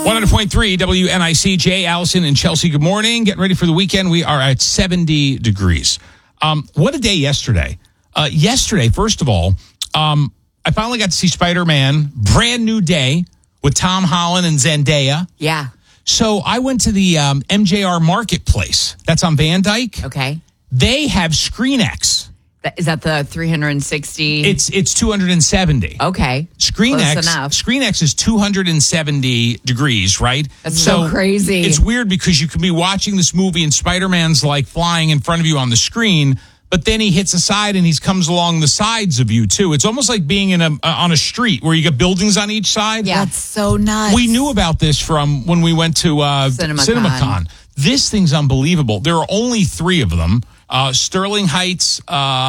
100.3 WNIC, Jay, Allison, and Chelsea. Good morning. Getting ready for the weekend. We are at 70 degrees. What a day yesterday. Yesterday, first of all, I finally got to see Spider-Man, brand new day with Tom Holland and Zendaya. Yeah. So I went to the MJR Marketplace. That's on Van Dyke. Okay. They have ScreenX. Is that the 360? It's 270. Okay. ScreenX. Close enough. ScreenX is 270 degrees, right? That's so crazy. It's weird because you can be watching this movie and Spider-Man's like flying in front of you on the screen, but then he hits a side and he comes along the sides of you too. It's almost like being in on a street where you get buildings on each side. Yeah. That's so nuts. We knew about this from when we went to CinemaCon. This thing's unbelievable. There are only 3 of them. Sterling Heights,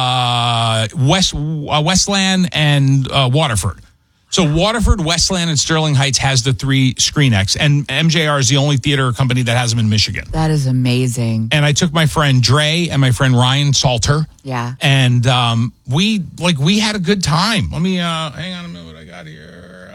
Westland, and Waterford. So Waterford, Westland, and Sterling Heights has the 3 ScreenX, and MJR is the only theater company that has them in Michigan. That is amazing. And I took my friend Dre and my friend Ryan Salter. Yeah. And we had a good time. Let me hang on a minute. What I got here?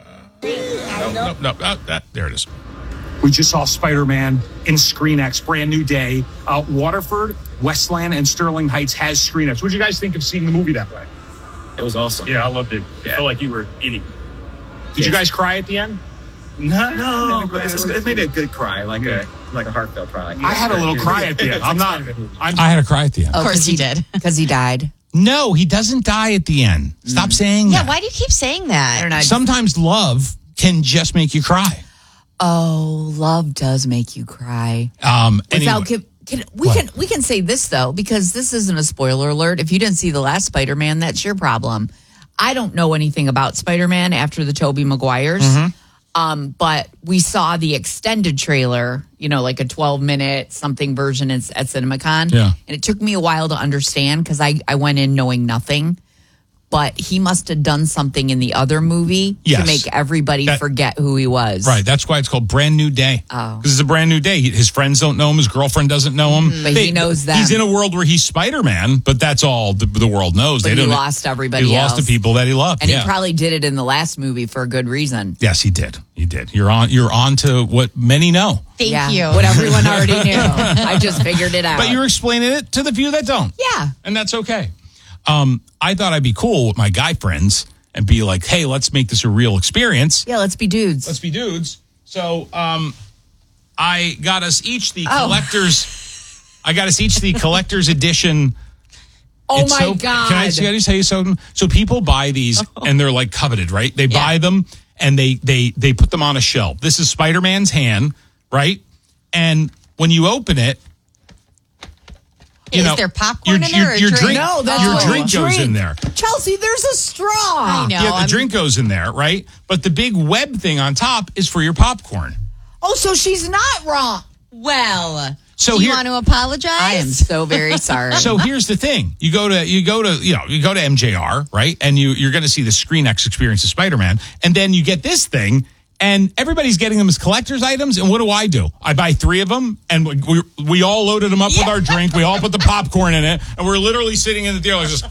There it is. We just saw Spider-Man in ScreenX, brand new day. Waterford, Westland, and Sterling Heights has ScreenX. What did you guys think of seeing the movie that way? It was awesome. Yeah, I loved it. It felt like you were eating. Did you guys cry at the end? No, but it made a good cry, like a heartfelt cry. I had a little cry at the end. I had a cry at the end. Of course you did. Because he died. No, he doesn't die at the end. Stop saying that. Yeah, why do you keep saying that? I don't know. Sometimes love can just make you cry. Oh, love does make you cry. Anyway. We can say this though, because this isn't a spoiler alert. If you didn't see the last Spider-Man, that's your problem. I don't know anything about Spider-Man after the Tobey Maguires. Mm-hmm. But we saw the extended trailer, like a 12-minute something version at CinemaCon. Yeah. And it took me a while to understand because I went in knowing nothing. But he must have done something in the other movie to make everybody forget who he was. Right. That's why it's called Brand New Day. Oh. Because it's a brand new day. His friends don't know him. His girlfriend doesn't know him. But he knows them. He's in a world where he's Spider-Man, but that's all the world knows. But he lost everybody He else. lost the people that he loved. And he probably did it in the last movie for a good reason. Yes, he did. He did. You're on to what many know. Thank you. What everyone already knew. I just figured it out. But you're explaining it to the few that don't. Yeah. And that's okay. I thought I'd be cool with my guy friends and be like, hey, let's make this a real experience. Yeah, let's be dudes. Let's be dudes. So I got us each the collector's edition. Oh my God. Can I tell you something? So people buy these and they're like coveted, right? They buy them and they put them on a shelf. This is Spider-Man's hand, right? And when you open it, is there popcorn in there or your drink? No, that's your what drink we goes drink. in there. Chelsea, there's a straw. I know. Yeah, the drink goes in there, right? But the big web thing on top is for your popcorn. Oh, so she's not wrong. Well, So do you want to apologize? I am so very sorry. So here's the thing: you go to MJR, right? And you're going to see the ScreenX experience of Spider-Man, and then you get this thing. And everybody's getting them as collector's items. And what do? I buy 3 of them, and we all loaded them up with our drink. We all put the popcorn in it, and we're literally sitting in the theater just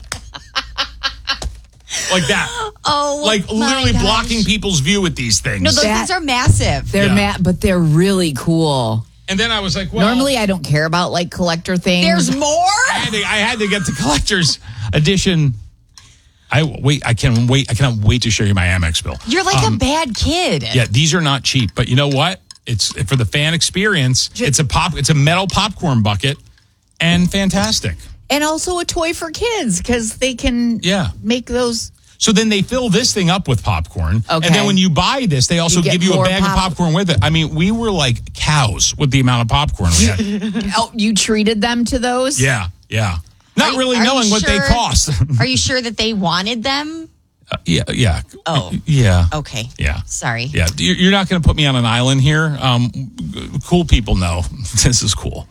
like that. Oh, like literally blocking people's view with these things. No, those things are massive. They're but they're really cool. And then I was like, well, normally I don't care about like collector things. There's more. I had to get the collector's edition. I cannot wait to show you my Amex bill. You're like a bad kid. Yeah, these are not cheap, but you know what? It's for the fan experience. It's a metal popcorn bucket, and fantastic. And also a toy for kids because they can make those. So then they fill this thing up with popcorn, okay. And then when you buy this, they also give you a bag of popcorn with it. I mean, we were like cows with the amount of popcorn we had. Oh, you treated them to those? Yeah. Not really knowing what they cost. Are you sure that they wanted them? Yeah. Oh. Yeah. Okay. Yeah. Sorry. Yeah. You're not going to put me on an island here. Cool people know this is cool.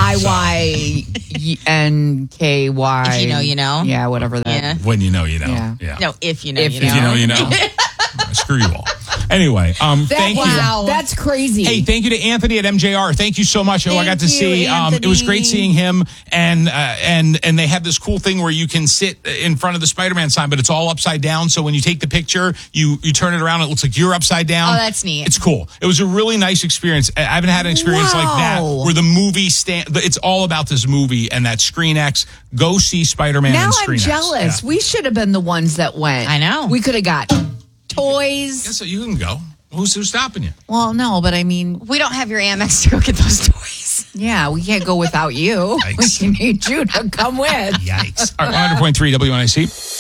IYNKY. If you know, you know. Yeah, whatever that. Yeah. When you know, you know. Yeah. No, if you know, if you know, you know. Screw you all. Anyway, thank you. Wow, that's crazy. Hey, thank you to Anthony at MJR. Thank you so much. I got to you, see. It was great Anthony. seeing him, and they have this cool thing where you can sit in front of the Spider-Man sign, but it's all upside down. So when you take the picture, you turn it around, it looks like you're upside down. Oh, that's neat. It's cool. It was a really nice experience. I haven't had an experience like that Wow. where the movie it's all about this movie and that ScreenX. Go see Spider-Man Now in I'm ScreenX. jealous. Yeah. We should have been the ones that went. I know. We could have got toys. So you can go. Who's stopping you? Well, no, but I mean, We don't have your Amex to go get those toys. yeah, we can't go without you. Yikes. We need you to come with. Yikes. All right, 100.3 WNIC.